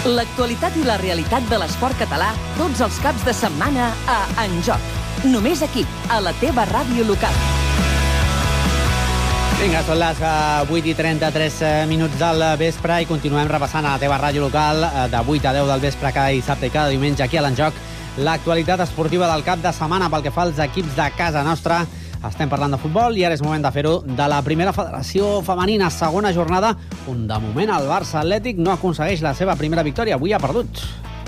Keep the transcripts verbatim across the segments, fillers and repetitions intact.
L'actualitat i la realitat de l'esport català tots els caps de setmana a En Joc. Només aquí, a la teva ràdio local. Vinga, són les vuit i trenta-tres minuts del vespre i continuem repassant a la teva ràdio local de vuit a deu del vespre cada dissabte i cada diumenge aquí a l'En Joc. L'actualitat esportiva del cap de setmana pel que fa als equips de casa nostra. Estem parlant de futbol i ara és moment de fer-ho de la primera federació femenina, segona jornada, on de moment el Barça Atlètic no aconsegueix la seva primera victòria. Avui ha perdut.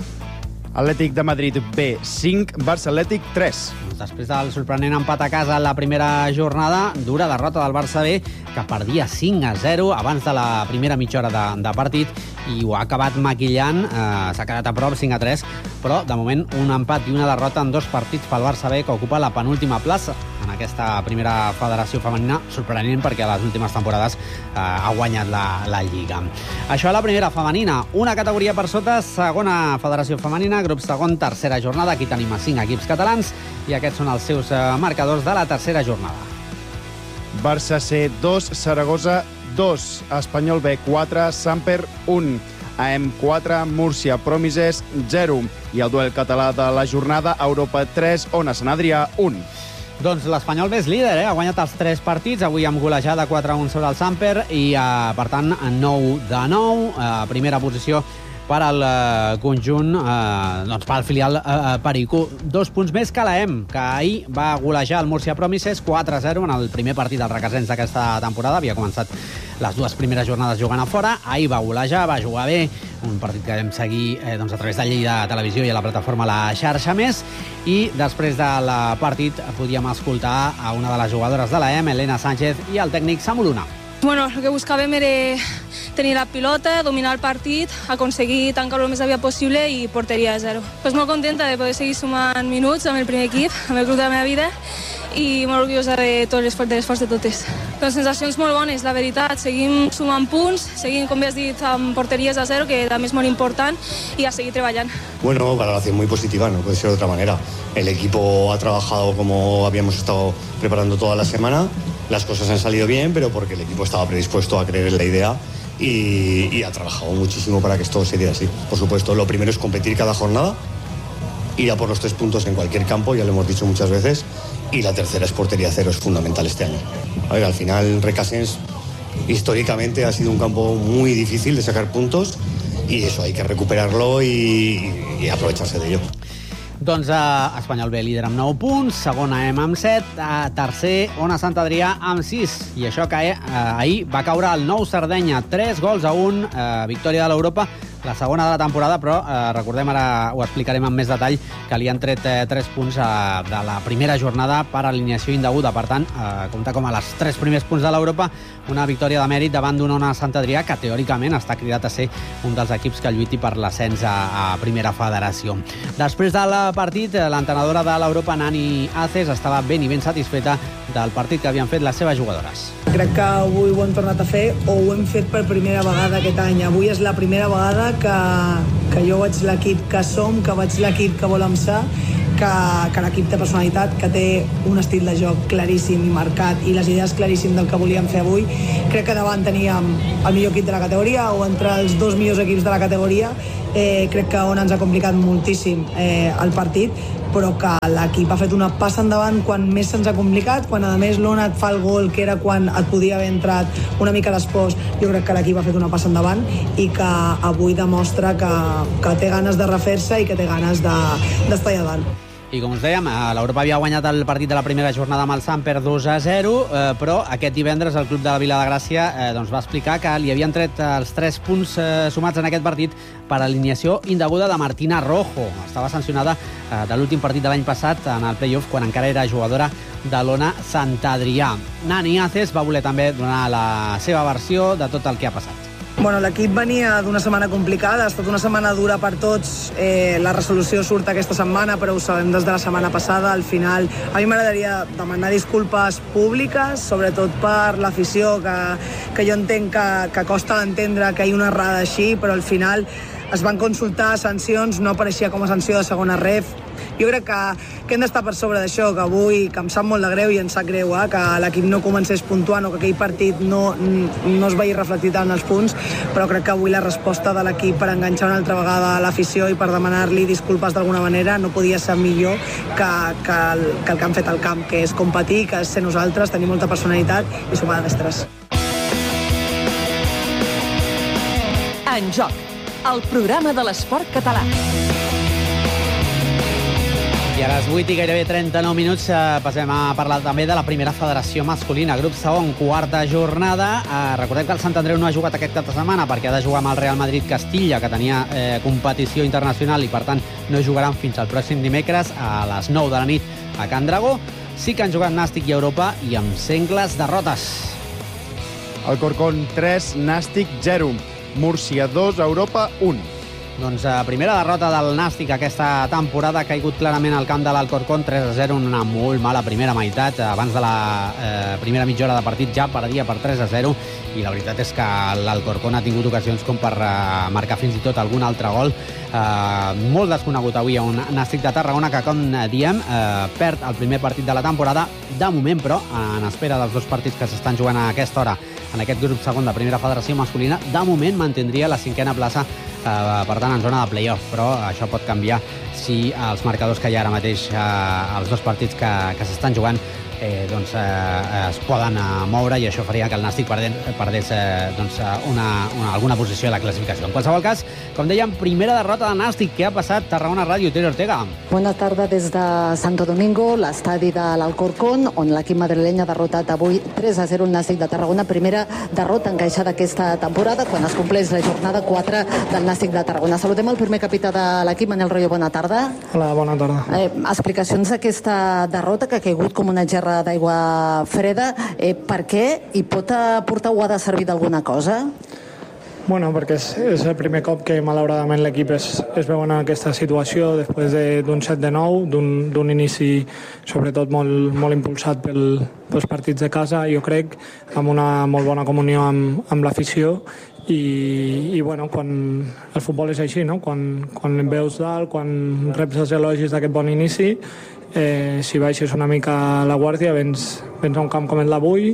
Atlètic de Madrid B, cinc, Barça Atlètic tres. Després del sorprenent empat a casa en la primera jornada, dura derrota del Barça B, que perdia cinc a zero abans de la primera mitja hora de, de partit i ho ha acabat maquillant, eh, s'ha quedat a prop cinc a tres, però de moment un empat i una derrota en dos partits pel Barça B, que ocupa la penúltima plaça en aquesta primera federació femenina, sorprenent perquè a les últimes temporades eh, ha guanyat la, la Lliga. Això a la primera femenina, una categoria per sota, segona federació femenina, grup segon, tercera jornada, aquí tenim a cinc equips catalans i aquests són els seus eh, marcadors de la tercera jornada. Barça C dos, Saragossa dos, Espanyol B quatre, Samper un, A E M quatre, Múrcia Promises zero i el duel català de la jornada, Europa tres, Ona Sant Adrià un. Doncs l'Espanyol B és líder, eh? Ha guanyat els tres partits, avui amb golejada quatre a un sobre el Samper i, eh, per tant, nou de nou, eh, primera posició per al eh, conjunt, eh, doncs per al filial eh, Pericú. Dos punts més que l'A E M, que ahir va golejar el Múrcia Promises quatre a zero en el primer partit dels requesens d'aquesta temporada. Havia començat les dues primeres jornades jugant a fora. Ahir va golejar, va jugar bé, un partit que vam seguir eh, doncs a través de Lleida Televisió i a la plataforma La Xarxa Més. I després del partit podíem escoltar a una de les jugadores de l'A E M, Elena Sánchez, i el tècnic Samu Luna. Bueno, el que buscàvem era tenir la pilota, dominar el partit, aconseguir tancar-lo el més aviat possible i porteria a zero. Pues molt contenta de poder seguir sumant minuts amb el primer equip, amb el club de la meva vida, i molt orgullosa de tot l'esforç de, l'esforç de totes. Doncs sensacions molt bones, la veritat. Seguim sumant punts, seguim, com ja has dit, amb porteries a zero, que també és molt important, i a seguir treballant. Bueno, valoración muy positiva, no puede ser de otra manera. El equipo ha trabajado como habíamos estado preparando toda la semana. Las cosas han salido bien, pero porque el equipo estaba predispuesto a creer en la idea y, y ha trabajado muchísimo para que esto se diera así. Por supuesto, lo primero es competir cada jornada, ir a por los tres puntos en cualquier campo, ya lo hemos dicho muchas veces, y la tercera es portería cero, es fundamental este año. A ver, al final Recasens históricamente ha sido un campo muy difícil de sacar puntos y eso hay que recuperarlo y, y aprovecharse de ello. Doncs eh, Espanyol B líder amb nou punts, segona A E M amb set, eh, tercer Ona Sant Adrià amb sis, i això que eh, ahir va caure el Nou Sardenya, tres gols a un, eh, victòria de l'Europa, la segona de la temporada, però eh, recordem, ara ho explicarem amb més detall, que li han tret eh, tres punts eh, de la primera jornada per alineació indeguda. Per tant, eh, compta com a les tres primers punts de l'Europa, una victòria de mèrit davant d'un Ona Sant Adrià que teòricament està cridat a ser un dels equips que lluiti per l'ascens a, a primera federació. Després del partit, l'entrenadora de l'Europa, Nani Aces, estava ben i ben satisfeta del partit que havien fet les seves jugadores. Crec que avui ho hem tornat a fer, o ho hem fet per primera vegada aquest any. Avui és la primera vegada que, que jo vaig l'equip que som, que vaig l'equip que volem ser, que, que l'equip té personalitat, que té un estil de joc claríssim i marcat i les idees claríssim del que volíem fer avui. Crec que davant teníem el millor equip de la categoria o entre els dos millors equips de la categoria. Eh, crec que on ens ha complicat moltíssim eh, el partit, però que l'equip ha fet una passa endavant quan més se'ns ha complicat, quan a més l'Ona et fa el gol, que era quan et podia haver entrat una mica després. Jo crec que l'equip ha fet una passa endavant i que avui demostra que, que té ganes de refer-se i que té ganes d'estar de, allà dalt. I com us dèiem, l'Europa havia guanyat el partit de la primera jornada amb el Samper dos a zero, eh, però aquest divendres el club de la Vila de Gràcia eh, doncs va explicar que li havien tret els tres punts eh, sumats en aquest partit per alineació indeguda de Martina Rojo. Estava sancionada eh, de l'últim partit de l'any passat en el play-off, quan encara era jugadora de l'Ona Sant Adrià. Nani Aces va voler també donar la seva versió de tot el que ha passat. Bueno, l'equip venia d'una setmana complicada, ha estat una setmana dura per tots. Eh, la resolució surt aquesta setmana, però ho sabem des de la setmana passada. Al final, a mi m'agradaria demanar disculpes públiques, sobretot per l'afició, que, que jo entenc que, que costa d'entendre que hi ha una errada així, però al final es van consultar sancions, no apareixia com a sanció de segona ref. Jo crec que, que hem d'estar per sobre d'això, que avui, que em sap molt de greu i em sap greu, eh, que l'equip no comencés puntuant o que aquell partit no, no es vegi reflectit en els punts, però crec que avui la resposta de l'equip per enganxar una altra vegada a l'afició i per demanar-li disculpes d'alguna manera no podia ser millor que, que, el, que el que han fet al camp, que és competir, que és ser nosaltres, tenir molta personalitat i sumar de mestres. En Joc, el programa de l'esport català. I a les vuit i gairebé trenta-nou minuts eh, passem a parlar també de la primera federació masculina. Grup segon, quarta jornada. Eh, recordem que el Sant Andreu no ha jugat aquest cap de setmana perquè ha de jugar amb el Real Madrid Castilla, que tenia eh, competició internacional i, per tant, no jugaran fins al pròxim dimecres a les nou de la nit a Can Dragó. Sí que han jugat Nàstic i Europa i amb sengles derrotes. Alcorcón tres, Nàstic zero. Múrcia dos, Europa un. Doncs la primera derrota del Nàstic aquesta temporada, ha caigut clarament al camp de l'Alcorcón, tres a zero, en una molt mala primera meitat. Abans de la eh, primera mitja hora de partit ja perdia per tres a zero, i la veritat és que l'Alcorcón ha tingut ocasions com per eh, marcar fins i tot algun altre gol. Eh, molt desconegut avui a un Nàstic de Tarragona que, com diem, eh, perd el primer partit de la temporada. De moment, però, en espera dels dos partits que s'estan jugant a aquesta hora en aquest grup segon de primera federació masculina, de moment mantindria la cinquena plaça, eh, per tant, en zona de play-off, però això pot canviar si els marcadors que hi ha ara mateix, eh, els dos partits que, que s'estan jugant, eh, doncs, eh, es poden eh, moure, i això faria que el Nàstic perdés, perdés eh, doncs, una, una, alguna posició a la classificació. En qualsevol cas, com dèiem, primera derrota del Nàstic. Què ha passat? Tarragona Ràdio, Tere Ortega. Bona tarda des de Santo Domingo, l'estadi de l'Alcorcón, on l'equip madrileny ha derrotat avui tres a zero el Nàstic de Tarragona. Primera derrota encaixada aquesta temporada, quan es compleix la jornada quatre del Nàstic de Tarragona. Saludem el primer capità de l'equip, Manel Royo, bona tarda. Hola, bona tarda. Eh, explicacions d'aquesta derrota, que ha caigut com una gerra d'aigua freda. Eh, per què? I pot aportar o ha de servir d'alguna cosa? Bueno, perquè és, és el primer cop que malauradament l'equip es, es veu en aquesta situació després d'un set de nou, d'un inici sobretot molt, molt impulsat pel, pels partits de casa, jo crec, amb una molt bona comunió amb, amb l'afició. I, i bueno, quan el futbol és així, no? Quan, quan veus dalt, quan reps els elogis d'aquest bon inici, eh, si baixes una mica la guàrdia, vens, vens a un camp com el d'avui,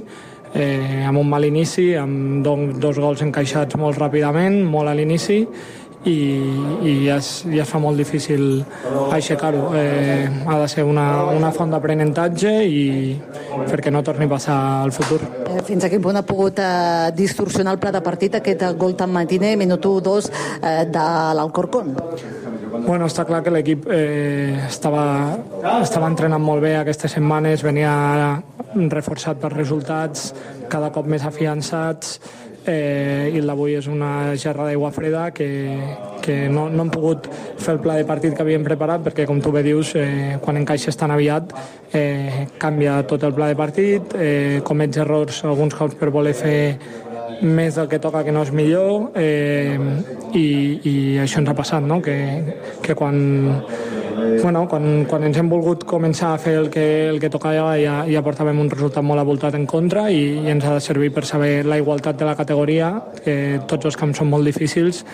eh, amb un mal inici, amb do, dos gols encaixats molt ràpidament, molt a l'inici, i, i ja, es, ja es fa molt difícil aixecar-ho. Eh, ha de ser una, una font d'aprenentatge i perquè no torni a passar al futur. Eh, fins a quin punt ha pogut eh, distorsionar el pla de partit aquest gol tan matiner, minut u dos, eh, de l'Alcorcón? Bueno, està clar que l'equip eh, estava, estava entrenant molt bé aquestes setmanes, venia reforçat per resultats, cada cop més afiançats, eh, i l'avui és una gerra d'aigua freda que, que no, no hem pogut fer el pla de partit que havíem preparat, perquè, com tu bé dius, eh, quan encaixes tan aviat eh, canvia tot el pla de partit, eh, comets errors alguns cops per voler fer més del que toca, que no és millor, eh, i, i això ens ha passat, no? que, que quan, bueno, quan, quan ens hem volgut començar a fer el que, el que tocava, ja, ja portàvem un resultat molt avoltat en contra, i, i ens ha de servir per saber la igualtat de la categoria, que tots els camps són molt difícils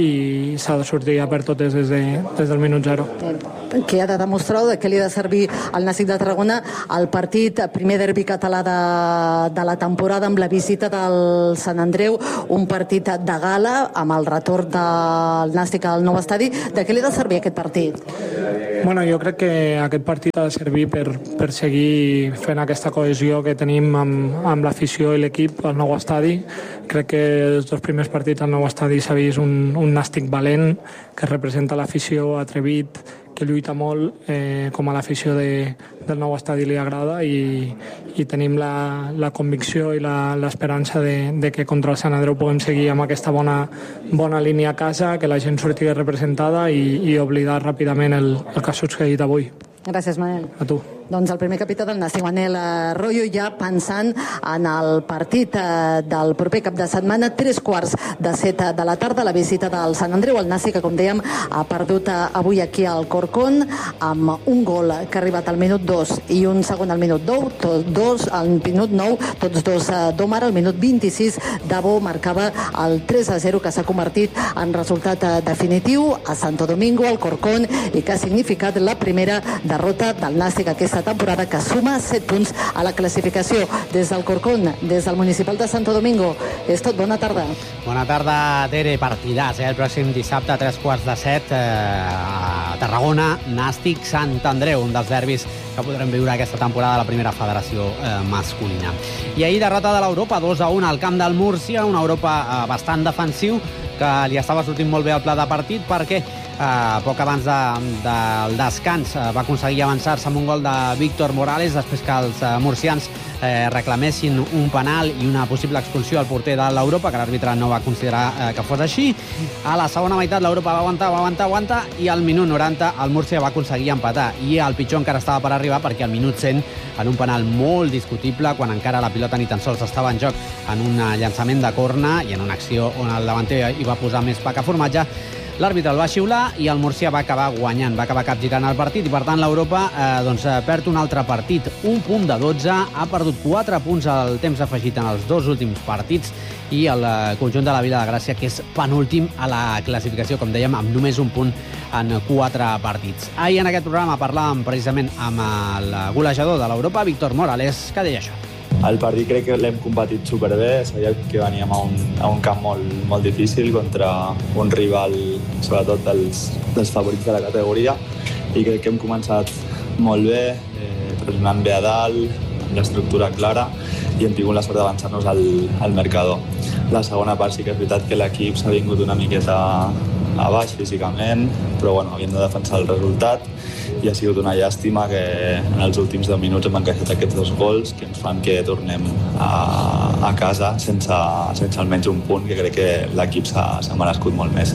i s'ha de sortir ja per totes des, de, des del minut zero. Què ha de demostrar, de què li ha de servir al Nàstic de Tarragona el partit, primer derbi català de, de la temporada, amb la visita del Sant Andreu, un partit de gala amb el retorn del Nàstic al nou estadi? De què li ha de servir aquest partit? Bueno, jo crec que aquest partit ha de servir per, per seguir fent aquesta cohesió que tenim amb, amb l'afició i l'equip al nou estadi. Crec que els dos primers partits al nou estadi s'ha vist un, un Nàstic valent, que representa l'afició, atrevit, que lluita molt, eh, com a l'afició de, del nou estadi li agrada, i, i tenim la, la convicció i l'esperança de, de que contra el Sant Andreu puguem seguir amb aquesta bona, bona línia a casa, que la gent surti representada i, i oblidar ràpidament el, el que ha succeït avui. Gràcies, Manel. A tu. Doncs el primer capità del Nàstic, Manel Royo, ja pensant en el partit del proper cap de setmana, tres quarts de set de la tarda, la visita del Sant Andreu. El Nàstic, que com dèiem, ha perdut avui aquí al Corcón amb un gol que ha arribat al minut dos i un segon al minut nou, tots dos al minut nou, tots dos d'Omar. Al minut vint-i-sis, Davo marcava el tres a zero, que s'ha convertit en resultat definitiu a Santo Domingo, al Corcón, i que ha significat la primera derrota del Nàstic aquesta temporada, que suma set punts a la classificació. Des del Corcón, des del municipal de Santo Domingo, és tot. Bona tarda. Bona tarda, Tere. Partidàs, eh? El pròxim dissabte a tres quarts de set eh, a Tarragona, Nàstic Sant Andreu, un dels derbis que podrem viure aquesta temporada a la primera federació eh, masculina. I ahir derrota de l'Europa, dos a un al camp del Múrcia, una Europa eh, bastant defensiu, que li estava sortint molt bé el pla de partit, perquè Uh, poc abans de, del descans uh, va aconseguir avançar-se amb un gol de Víctor Morales després que els uh, murcians uh, reclamessin un penal i una possible expulsió al porter de l'Europa, que l'àrbitre no va considerar uh, que fos així. A la segona meitat l'Europa va aguantar, va aguantar, aguantar, i al minut noranta el Múrcia va aconseguir empatar. I el pitjor encara estava per arribar, perquè al minut cent, en un penal molt discutible, quan encara la pilota ni tan sols estava en joc, en un llançament de corna i en una acció on el davanter hi va posar més pa que formatge, l'àrbitre el va xiular i el Múrcia va acabar guanyant, va acabar capgirant el partit, i per tant l'Europa eh, doncs, perd un altre partit, un punt de dotze, ha perdut quatre punts al temps afegit en els dos últims partits, i el conjunt de la Vila de Gràcia, que és penúltim a la classificació, com dèiem, amb només un punt en quatre partits. Ahir en aquest programa parlàvem precisament amb el golejador de l'Europa, Víctor Morales, que deia això. El partit crec que l'hem competit superbé, sabia que veníem a un, a un camp molt, molt difícil contra un rival, sobretot dels, dels favorits de la categoria, i crec que hem començat molt bé, eh, pressionant bé a dalt, amb l'estructura clara, i hem tingut la sort d'avançar-nos al, al marcador. La segona part sí que és veritat que l'equip s'ha vingut una miqueta a baix físicament, però bueno, havíem de defensar el resultat, i ha sigut una llàstima que en els últims deu minuts hem encaixat aquests dos gols que ens fan que tornem a, a casa sense, sense almenys un punt, que crec que l'equip s'ha merescut molt més.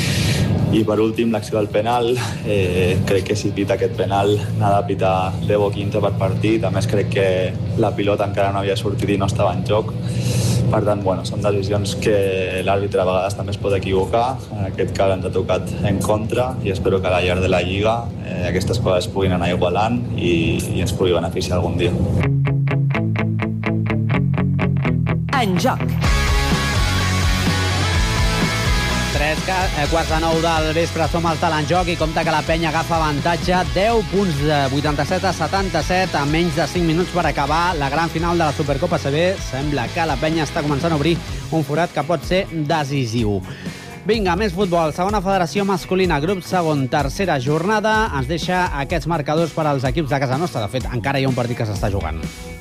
I per últim, l'acció del penal, eh, crec que si pita aquest penal n'ha de pitar deu o quinze per partit. A més, crec que la pilota encara no havia sortit i no estava en joc. Per tant, bueno, són decisions que l'àrbitre a vegades també es pot equivocar. En aquest cas ens ha tocat en contra, i espero que a la llarg de la Lliga eh, aquestes coses puguin anar igualant i, i ens pugui beneficiar algun dia. En joc. Tres quarts de nou del vespre, som al Tal en Joc, i compta que la penya agafa avantatge, deu punts, de vuitanta-set a setanta-set, a menys de cinc minuts per acabar la gran final de la Supercopa A C B. Sembla que la penya està començant a obrir un forat que pot ser decisiu. Vinga, més futbol. Segona federació masculina, grup segon, tercera jornada. Ens deixa aquests marcadors per als equips de casa nostra. De fet, encara hi ha un partit que s'està jugant.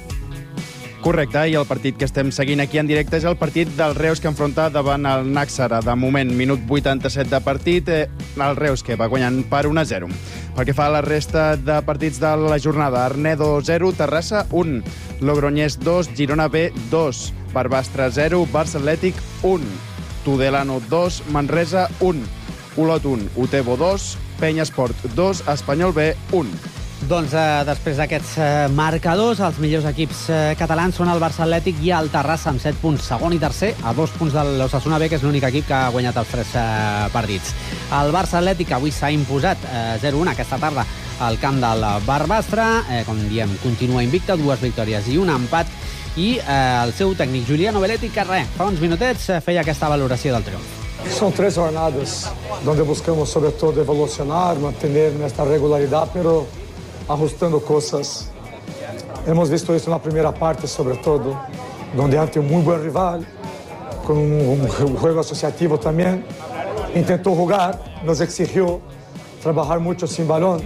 Correcte, i el partit que estem seguint aquí en directe és el partit del Reus, que enfronta davant el Nàxara. De moment, minut vuitanta-set de partit, eh, el Reus, que va guanyant per un a zero. Pel que fa a la resta de partits de la jornada, Arnedo zero, Terrassa un, Logroñés dos, Girona B dos, Barbastre zero, Barça Atlètic un, Tudelano dos, Manresa un, Olot un, Utebo dos, Penya Esport dos, Espanyol B un. Doncs eh, després d'aquests eh, marcadors, els millors equips eh, catalans són el Barça Atlètic i el Terrassa, amb set punts, segon i tercer, a dos punts de l'Osasuna B, que és l'únic equip que ha guanyat els tres eh, partits. El Barça Atlètic avui s'ha imposat eh, zero a un aquesta tarda al camp del Barbastre, eh, com diem, continua invicta, dues victòries i un empat, i eh, el seu tècnic Juliano Belletti, que res, fa uns minutets eh, feia aquesta valoració del triomf. Son tres jornadas donde buscamos sobre todo evolucionar, mantener nuestra regularidad, pero ajustando cosas. Hemos visto eso en la primera parte, sobre todo, donde ante un muy buen rival, con un juego asociativo también, intentó jugar, nos exigió trabajar mucho sin balón.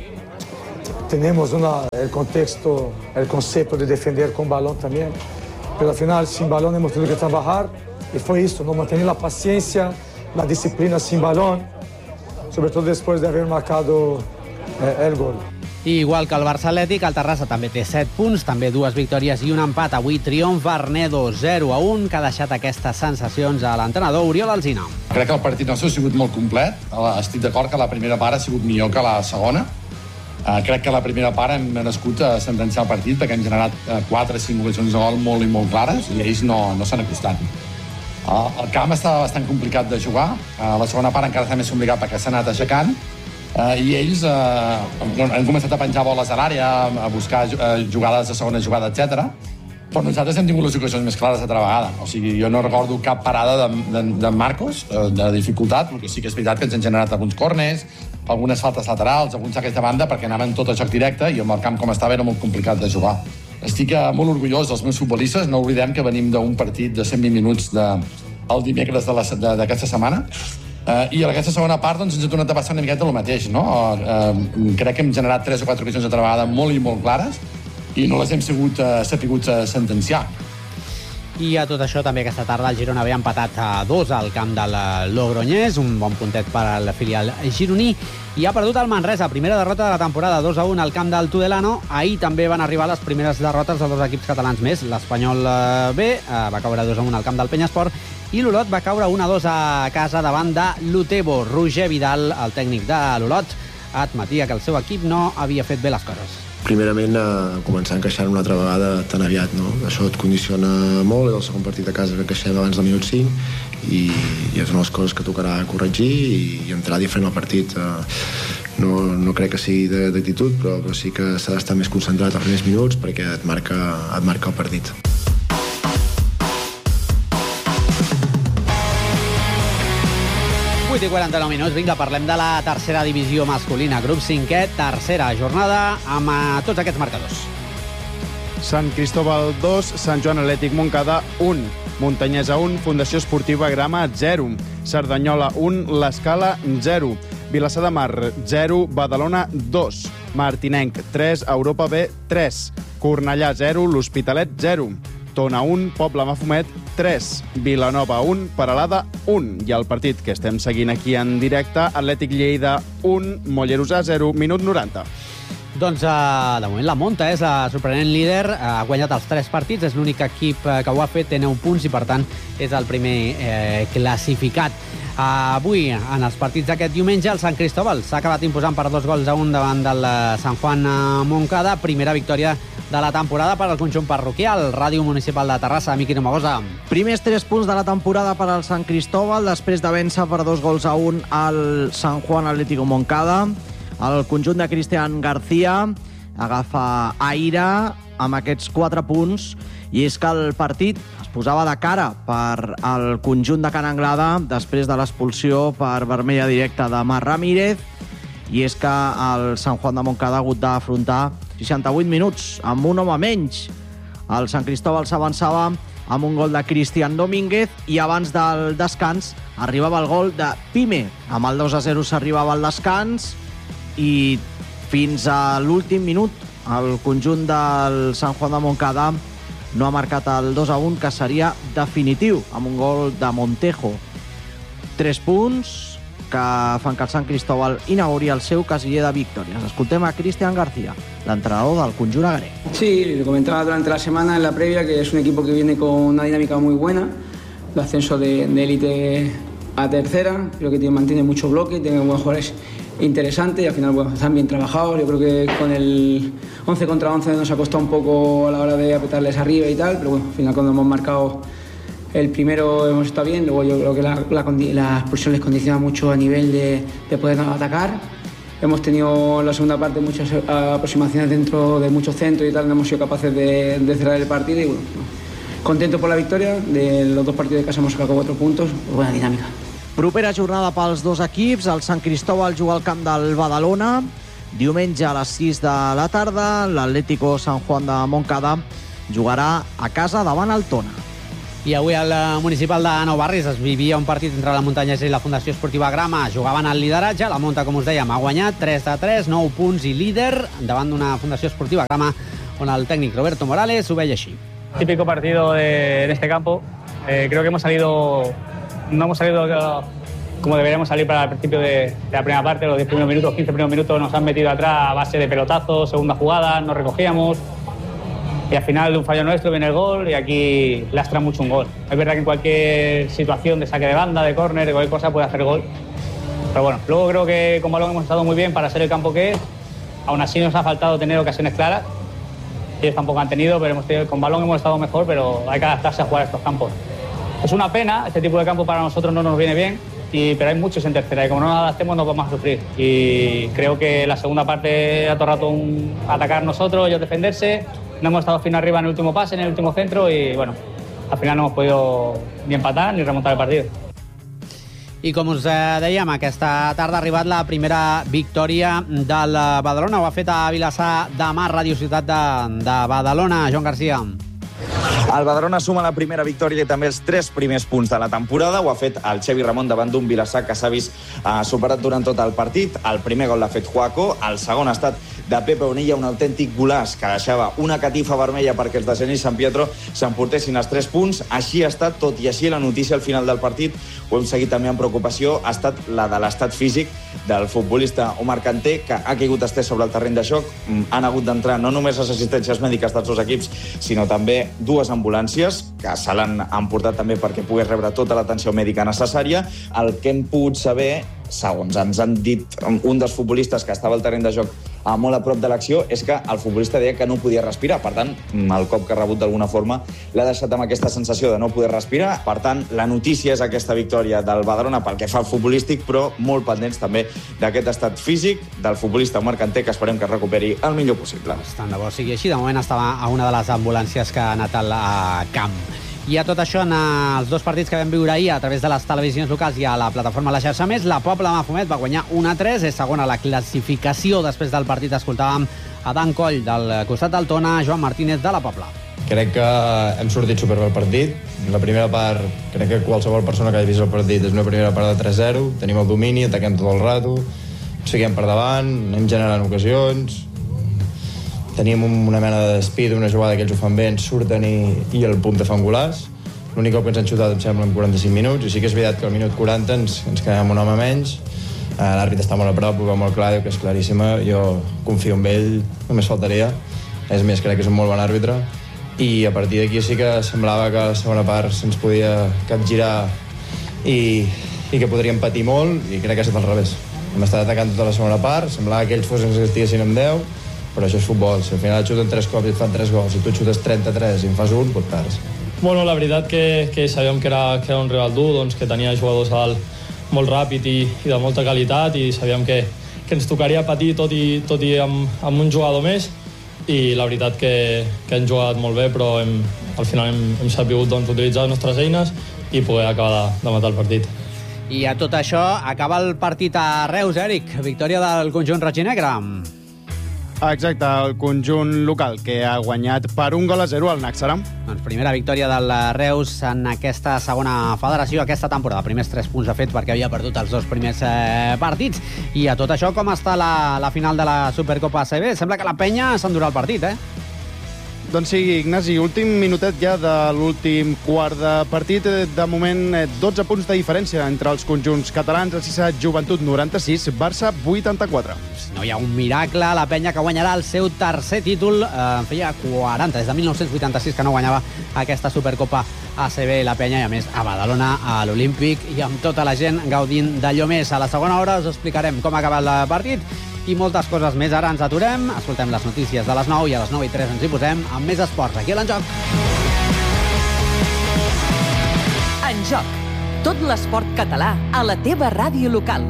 Tenemos una, el contexto, el concepto de defender con balón también, pero al final sin balón hemos tenido que trabajar, y fue eso, no mantener la paciencia, la disciplina sin balón, sobre todo después de haber marcado eh, el gol. I igual que el Barça Atlètic, el Terrassa també té set punts, també dues victòries i un empat. Avui triomf Arnedo zero a un, que ha deixat aquestes sensacions a l'entrenador Oriol Alsina. Crec que el partit nostre ha sigut molt complet. Estic d'acord que la primera part ha sigut millor que la segona. Uh, crec que a la primera part hem nascut a sentenciar el partit perquè hem generat uh, quatre o cinc ocasions de gol molt i molt clares i ells no, no s'han acostat. Uh, el camp estava bastant complicat de jugar. Uh, la segona part encara està més complicat perquè s'ha anat aixecant uh, i ells uh, han començat a penjar boles a l'àrea, a buscar uh, jugades de segona jugada, etcètera. Però nosaltres hem tingut les ocasions més clares altra vegada. O sigui, jo no recordo cap parada de, de, de Marcos, de dificultat, perquè sí que és veritat que ens han generat alguns córners, algunes faltes laterals, alguns saques de banda, perquè anaven tot a joc directe i amb el camp com estava era molt complicat de jugar. Estic molt orgullós dels meus futbolistes, no oblidem que venim d'un partit de cent vint minuts de, el dimecres d'aquesta setmana, uh, i en aquesta segona part doncs, ens ha tornat a passar una miqueta el mateix, no? Uh, crec que hem generat tres o quatre ocasions altra vegada molt i molt clares i no les hem sigut, uh, sapigut uh, sentenciar. I a tot això també aquesta tarda el Girona havia empatat a dos al camp del Logroñés, un bon puntet per al filial gironí, i ha perdut el Manresa, primera derrota de la temporada, dos a un al camp del Tudelano. Ahir també van arribar les primeres derrotes dels dos equips catalans més. L'Espanyol B va caure dos a un al camp del Penyesport i l'Olot va caure un a dos a casa davant de l'Utebo. Roger Vidal, el tècnic de l'Olot, admetia que el seu equip no havia fet bé les coses. Primerament, a començar a encaixar una altra vegada tan aviat, no? Això et condiciona molt, el segon partit a casa que encaixem abans del minut cinc i, i és una de les coses que tocarà corregir i, i entrar diferent al partit. No, no crec que sigui d'actitud, però, però sí que s'ha d'estar més concentrat als primers minuts perquè et marca, et marca el partit. vuit i quaranta-nou minuts, vinga, parlem de la tercera divisió masculina, grup cinquè, tercera jornada, amb uh, tots aquests marcadors. Sant Cristóbal dos, Sant Joan Atlètic Montcada un, Muntanyesa un, Fundació Esportiva Grama zero, Cerdanyola un, l'Escala zero, Vilassar de Mar zero, Badalona dos, Martinenc tres, Europa B tres, Cornellà zero, l'Hospitalet zero, Tona un, Poble Mafumet tres, Vilanova un, Peralada un. I el partit que estem seguint aquí en directe, Atlètic Lleida un, Mollerussa zero, minut noranta. Doncs, uh, de moment, la Monta és la sorprenent líder, ha guanyat els tres partits, és l'únic equip que ho ha fet, té nou punts i, per tant, és el primer eh, classificat. Uh, avui, en els partits d'aquest diumenge, el Sant Cristóbal s'ha acabat imposant per dos gols a un davant del Sant Juan Moncada, primera victòria de la temporada per al conjunt parroquial. Ràdio Municipal de Terrassa, Miqui Romagosa. Primers tres punts de la temporada per al Sant Cristóbal, després de vèncer per dos gols a un al Sant Juan Atlético Moncada. El conjunt de Cristian García agafa aire amb aquests quatre punts, i és que el partit es posava de cara per al conjunt de Can Anglada després de l'expulsió per vermella directa de Marc Ramírez, i és que el Sant Juan de Moncada ha hagut d'afrontar seixanta-vuit minuts amb un home menys. El Sant Cristóbal s'avançava amb un gol de Cristian Domínguez i abans del descans arribava el gol de Pime. Amb el dos a zero s'arribava al descans i fins a l'últim minut el conjunt del Sant Juan de Moncada no ha marcat el dos a un, que seria definitiu, amb un gol de Montejo. Tres punts que fan que el Sant Cristóbal inauguri el seu casiller de victòries. Escoltem a Cristian García, l'entrenador del conjunt agueré. Sí, lo comentaba durante la semana en la previa, que es un equipo que viene con una dinámica muy buena, de ascenso de, de élite a tercera. Creo que tiene, mantiene mucho bloque, tiene buenos jugadores interesantes y al final, bueno, están bien trabajados. Yo creo que con el once contra once nos ha costado un poco a la hora de apretarles arriba y tal, pero bueno, al final cuando hemos marcado el primero hemos estado bien. Luego yo creo que la, la, la expulsión les condiciona mucho a nivel de, de poder atacar. Hemos tenido en la segunda parte muchas aproximaciones dentro de muchos centros y tal, no hemos sido capaces de, de cerrar el partido y bueno, contento por la victoria. De los dos partidos de casa hemos sacado cuatro puntos, buena dinámica. Propera jornada pels dos equips. El Sant Cristóbal juga al camp del Badalona diumenge a les sis de la tarda. L'Atlético Sant Juan de Moncada jugarà a casa davant el Tona. I avui al municipal de Nou Barris es vivia un partit entre la Muntanyesa i la Fundació Esportiva Grama. Jugaven al lideratge. La Monta, com us dèiem, ha guanyat tres a tres, nou punts i líder davant d'una Fundació Esportiva Grama on el tècnic Roberto Morales ho veia així. Típico partido de, en este campo. Eh, creo que hemos salido... No hemos salido como deberíamos salir para el principio de, de la primera parte. Los diez primeros minutos, quince primeros minutos nos han metido atrás a base de pelotazos, segunda jugada, no recogíamos. Y al final de un fallo nuestro viene el gol y aquí lastra mucho un gol. Es verdad que en cualquier situación de saque de banda, de córner, de cualquier cosa puede hacer gol. Pero bueno, luego creo que con balón hemos estado muy bien para ser el campo que es. aún así nos ha faltado tener ocasiones claras. Ellos tampoco han tenido, pero hemos tenido, con balón hemos estado mejor, pero hay que adaptarse a jugar a estos campos. Es una pena, este tipo de campo para nosotros no nos viene bien, y, pero hay muchos en tercera y como no nos adaptemos nos vamos a sufrir. Y creo que la segunda parte ha todo el rato un atacar nosotros, ellos defenderse. No hemos estado fino arriba en el último pase, en el último centro y bueno, al final no hemos podido ni empatar ni remontar el partido. I com us dèiem, aquesta tarda ha arribat la primera victòria del Badalona. Ho ha fet a Vilassar de Mar, Radio Ciutat de, de Badalona. Joan Garcia. El Badalona suma la primera victòria i també els tres primers punts de la temporada. Ho ha fet el Xevi Ramon davant d'un Vilassar que s'ha vist eh, superat durant tot el partit. El primer gol l'ha fet Juaco, el segon ha estat de Pepe Bonilla, un autèntic golaç que deixava una catifa vermella perquè els de Zenit Sant Pietro s'emportessin els tres punts. Així ha estat, tot i així la notícia al final del partit, ho hem seguit també amb preocupació, ha estat la de l'estat físic del futbolista Omar Kanté, que ha caigut estès sobre el terreny de joc. Han hagut d'entrar no només les assistències mèdiques dels dos equips, sinó també dues ambulàncies que se l'han emportat també perquè pogués rebre tota l'atenció mèdica necessària. El que hem pogut saber, segons ens han dit un dels futbolistes que estava al terreny de joc a molt a prop de l'acció, és que el futbolista deia que no podia respirar. Per tant, el cop que ha rebut d'alguna forma l'ha deixat amb aquesta sensació de no poder respirar. Per tant, la notícia és aquesta victòria del Badalona pel que fa al futbolístic, però molt pendents també d'aquest estat físic del futbolista Omar Kanté, que esperem que es recuperi el millor possible. Tant de bo sigui així. De moment estava a una de les ambulàncies que ha anat al camp. I a tot això, en els dos partits que vam viure ahir a través de les televisions locals i a la plataforma La Xarxa Més, la Pobla Mafumet va guanyar un a tres, és segona a la classificació. Després del partit escoltàvem a Dan Coll del costat del Tona, Joan Martínez de la Pobla. Crec que hem sortit superbé el partit. La primera part, crec que qualsevol persona que hagi vist el partit és una primera part de tres zero, tenim el domini, ataquem tot el rato, seguim per davant, anem generant ocasions, teníem una mena de speed, una jugada que ells ho fan bé, ens surten i, i el punt de fa un golaç. L'únic cop que ens han xutat em sembla en quaranta-cinc minuts, i sí que és veritat que al minut quaranta ens, ens quedem amb un home menys. L'àrbit està molt a prop, ho veu molt clar, diu que és claríssima. Jo confio en ell, només faltaria. És més, crec que és un molt bon àrbitre. I a partir d'aquí sí que semblava que la segona part se'ns podia capgirar i, i que podríem patir molt, i crec que ha estat al revés. Hem estat atacant tota la segona part, semblava que ells fossin que estiguessin amb deu, però això és futbol. Si al final et xuten tres cops i et fan tres gols, i tu xutes trenta-tres i en fas un, doncs perds. Bueno, la veritat que, que sabíem que era, que era un rival dur, doncs, que tenia jugadors al, molt ràpid i, i de molta qualitat, i sabíem que, que ens tocaria patir tot i, tot i amb, amb un jugador més, i la veritat que, que hem jugat molt bé, però hem, al final hem, hem sabut doncs, utilitzar les nostres eines i poder acabar de, de matar el partit. I a tot això acaba el partit a Reus, Èric. Victòria del conjunt roig i negre. Exacte, el conjunt local, que ha guanyat per un gol a zero al Naxara. Doncs primera victòria del Reus en aquesta segona federació, aquesta temporada. Primers tres punts ha fet perquè havia perdut els dos primers eh, partits. I a tot això, com està la, la final de la Supercopa A C B? Sembla que la penya s'endurà el partit, eh? Doncs sí, Ignasi, últim minutet ja de l'últim quart de partit. De moment, dotze punts de diferència entre els conjunts catalans. El Sisa Joventut noranta-sis, Barça vuitanta-quatre. Si no hi ha un miracle, la penya que guanyarà el seu tercer títol, eh, en feia quaranta, des de mil nou-cents vuitanta-sis que no guanyava aquesta Supercopa A C B, la penya, i a més a Badalona, a l'Olímpic, i amb tota la gent gaudint d'allò més. A la segona hora us explicarem com ha acabat el partit i moltes coses més. Ara ens aturem, escoltem les notícies de les nou i a les nou i tres ens hi posem amb més esports aquí a l'Enjoc. Enjoc, tot l'esport català a la teva ràdio local.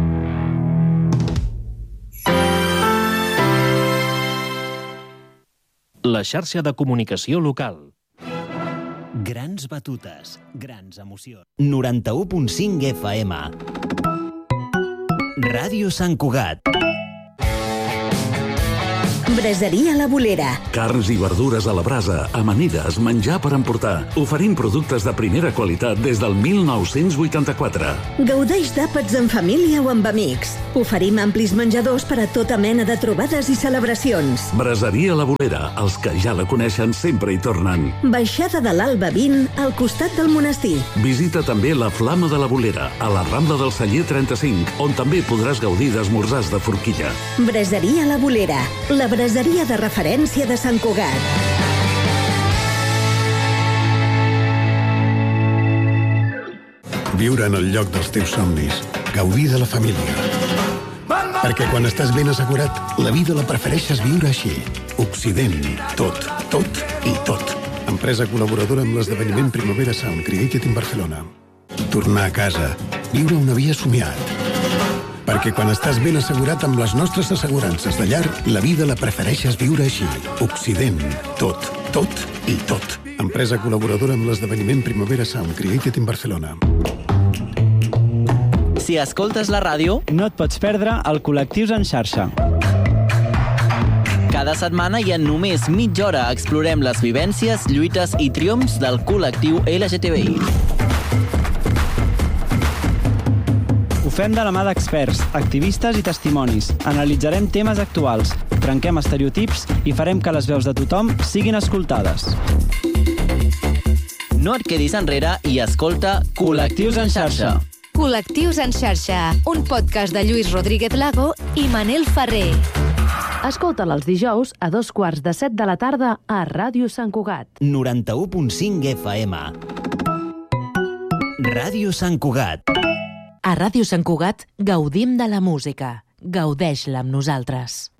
La xarxa de comunicació local. Grans batutes, grans emocions. noranta-u punt cinc F M. Ràdio Sant Cugat. Braseria La Bolera. Carns i verdures a la brasa, amanides, menjar per emportar. Oferim productes de primera qualitat des del mil nou-cents vuitanta-quatre. Gaudeix d'àpats en família o amb amics. Oferim amplis menjadors per a tota mena de trobades i celebracions. Braseria La Bolera. Els que ja la coneixen sempre hi tornen. Baixada de l'Alba vint, al costat del monestir. Visita també la Flama de la Bolera, a la Rambla del Celler trenta-cinc, on també podràs gaudir d'esmorzars de forquilla. Braseria La Bolera. La braseria de referència de Sant Cugat. Viure en el lloc dels teus somnis. Gaudir de la família. Perquè quan estàs ben assegurat, la vida la prefereixes viure així. Occident. Tot, tot i tot. Empresa col·laboradora amb l'esdeveniment Primavera Sound Created in Barcelona. Tornar a casa. Viure una via somiat. Perquè quan estàs ben assegurat amb les nostres assegurances de llar, la vida la prefereixes viure així. Occident. Tot, tot i tot. Empresa col·laboradora amb l'esdeveniment Primavera Sound Created in Barcelona. Si escoltes la ràdio, no et pots perdre el Col·lectius en xarxa. Cada setmana i en només mitja hora explorem les vivències, lluites i triomfs del col·lectiu L G T B I. Ho fem de la mà d'experts, activistes i testimonis. Analitzarem temes actuals, trenquem estereotips i farem que les veus de tothom siguin escoltades. No et quedis enrere i escolta Col·lectius en xarxa. Col·lectius en xarxa, un podcast de Lluís Rodríguez Lago i Manel Ferrer. Escolta'l els dijous a dos quarts de set de la tarda a Ràdio Sant Cugat. noranta-u punt cinc F M. Ràdio Sant Cugat. A Ràdio Sant Cugat gaudim de la música. Gaudeix-la amb nosaltres.